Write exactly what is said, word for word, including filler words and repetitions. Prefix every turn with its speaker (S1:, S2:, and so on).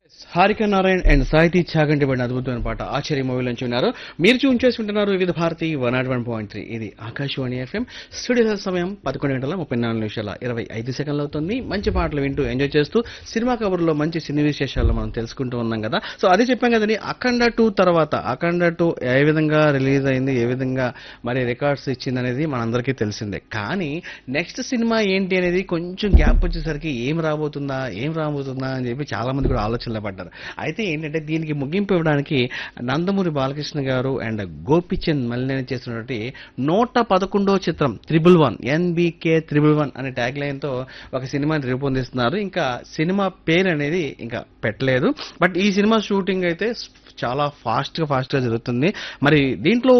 S1: Harika Narayan and సాహితీ ఛాగంటి పడిన అద్భుతమైన పాట ఆశ్చర్య మూవీ నుంచి ఉన్నారు. మీరు ట్యూన్ చేసుకుంటున్నారు వివిధ Bharati one not one point three. ఇది ఆకాశవాణి ఎఫ్ఎం. స్టూడియో సమయం పదకొండు గంటల ముప్పై నాలుగు నిమిషాల ఇరవై ఐదు సెకండ్లు అవుతుంది. మంచి పాటలు వింటూ ఎంజాయ్ చేస్తూ సినిమా కబుర్లో మంచి సినీ విశేషాలు మనం తెలుసుకుంటూ ఉన్నాం కదా. సో అదే చెప్పాం కదండి, అఖండ టూ తర్వాత అఖండ టూ ఏ విధంగా రిలీజ్ అయింది, ఏ విధంగా మరి రికార్డ్స్ ఇచ్చింది అనేది మనందరికీ తెలిసిందే. కానీ నెక్స్ట్ సినిమా ఏంటి అనేది కొంచెం గ్యాప్ వచ్చేసరికి ఏం రాబోతుందా ఏం రాబోతుందా అని చెప్పి చాలా మంది కూడా ఆలోచనలో పడ్డారు. అయితే ఏంటంటే దీనికి ముగింపు ఇవ్వడానికి నందమూరి బాలకృష్ణ గారు అండ్ గోపిచంద్ మల్లినేని చేస్తున్నటువంటి నూట పదకొండో చిత్రం triple one NBK triple one అనే ట్యాగ్ లైన్ తో ఒక సినిమాని రూపొందిస్తున్నారు. ఇంకా సినిమా పేరు అనేది ఇంకా పెట్టలేదు. బట్ ఈ సినిమా షూటింగ్ అయితే చాలా ఫాస్ట్ గా ఫాస్ట్ గా జరుగుతుంది. మరి దీంట్లో